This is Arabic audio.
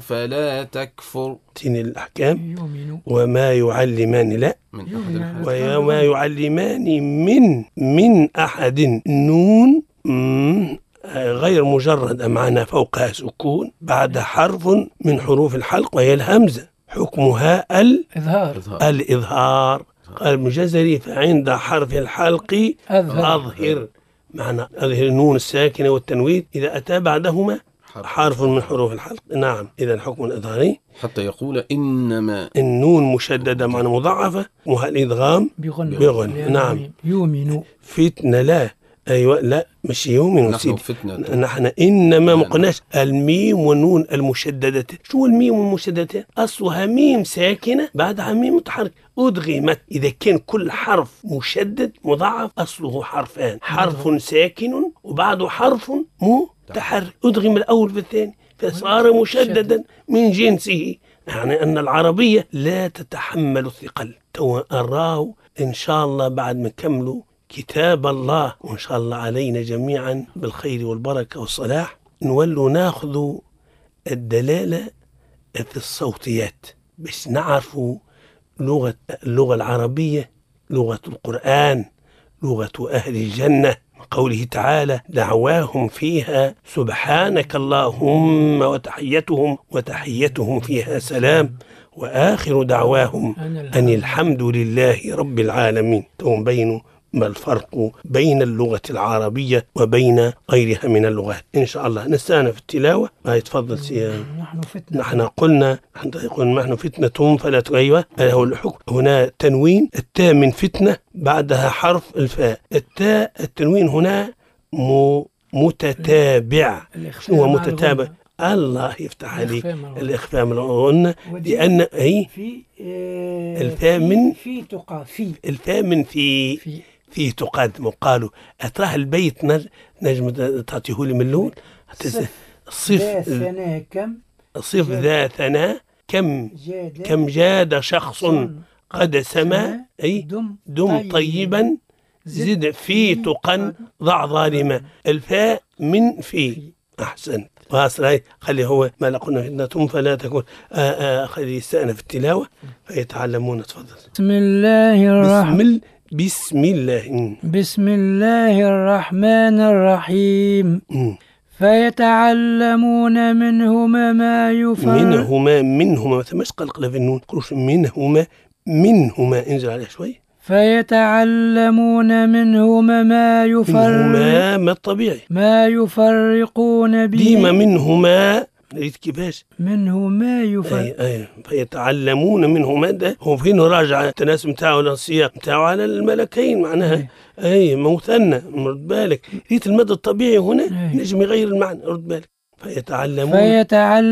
فلا تكفر. تين الأحكام. وما يعلمان لا وما يعلمان من أحد. نون غير مجرد معنى فوقها سكون بعد حرف من حروف الحلق وهي الهمزة، حكمها الإظهار. قال المجزري فعند حرف الحلق أظهر، معنى أظهر النون الساكنة والتنوين إذا أتى بعدهما حرف من حروف الحلق. نعم، إذا الحكم الإظهاري حتى يقول إنما النون مشددة معنى مضاعفة وها الإدغام بغن. نعم. يؤمن فتنة لا، أيوة لا مش يؤمن، نحن إنما مقناش الميم والنون المشددة. شو الميم المشددة؟ أصلها ميم ساكنة بعدها ميم متحرك أدغمت. إذا كان كل حرف مشدد مضاعف أصله حرفان، حرف ساكن وبعده حرف متحرك أدغم الأول بالثاني فصار مشددا من جنسه. يعني أن العربية لا تتحمل الثقل. أراه إن شاء الله بعد ما كملوا كتاب الله وإن شاء الله علينا جميعا بالخير والبركة والصلاح نولوا ناخذ الدلالة في الصوتيات بس نعرفوا اللغة العربية، لغة القرآن، لغة أهل الجنة. قوله تعالى دعواهم فيها سبحانك اللهم وتحيتهم فيها سلام وآخر دعواهم أن الحمد لله رب العالمين. تبين ما الفرق بين اللغة العربية وبين غيرها من اللغات. إن شاء الله نستأنف التلاوة. ما يتفضل سيان. نحن قلنا نحن فتنة فلا تغيوه. هو الحكم هنا تنوين التاء من فتنة بعدها حرف الفاء. التاء التنوين هنا متتابع. شنو هو متتابع؟ الله يفتح عليك. الإخفاء من الغنة لأن هي الفاء من الفاء من في تقدم. وقالوا أتراه البيت نجم تعطيه لي من اللون صف ذا ثنا كم جاد شخص قد سما أي دم طيبا زد في تقن ضع ظالما. الفاء من في. أحسن. وأصلا خلي هو ما لقنا فتنة فلا تكون خلي يستأنف التلاوة فيتعلمون. تفضل. بسم الله الرحمن الرحيم. فيتعلمون منهما ما منهما ما ثمش قلقلة في النون قروش منهما انزل عليه شوي. فيتعلمون منهما ما الطبيعي ما يفرقون به. ديما منهما ريت كيفاش منهما يفرق. فيتعلمون منهما ده هو فين راجع التناسب نتاعو السياق نتاعو على الملكين معناها مثنى. رد بالك ريت المد الطبيعي هنا نجم يغير المعنى. رد بالك. فيتعلمون